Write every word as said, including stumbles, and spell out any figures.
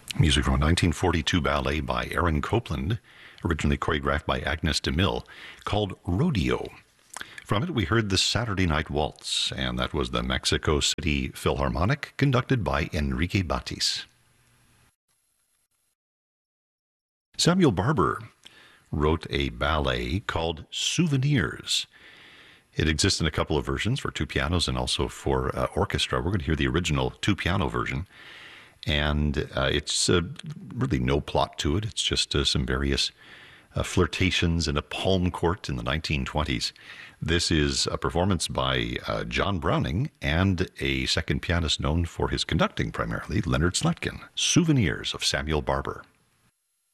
Music from a nineteen forty-two ballet by Aaron Copland, originally choreographed by Agnes de Mille, called Rodeo. From it, we heard the Saturday Night Waltz, and that was the Mexico City Philharmonic, conducted by Enrique Batis. Samuel Barber wrote a ballet called Souvenirs. It exists in a couple of versions for two pianos and also for uh, orchestra. We're going to hear the original two-piano version. And uh, it's uh, really no plot to it. It's just uh, some various uh, flirtations in a palm court in the nineteen twenties. This is a performance by uh, John Browning and a second pianist known for his conducting primarily, Leonard Slatkin. Souvenirs of Samuel Barber.